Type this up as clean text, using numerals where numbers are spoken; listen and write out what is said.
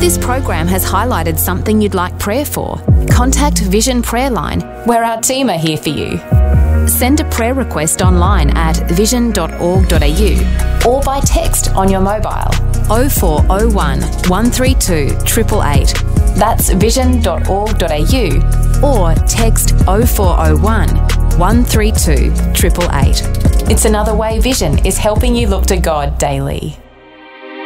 this program has highlighted something you'd like prayer for, contact Vision Prayer Line, where our team are here for you. Send a prayer request online at vision.org.au or by text on your mobile 0401 132 888. That's vision.org.au or text 0401 132 888. It's another way Vision is helping you look to God daily.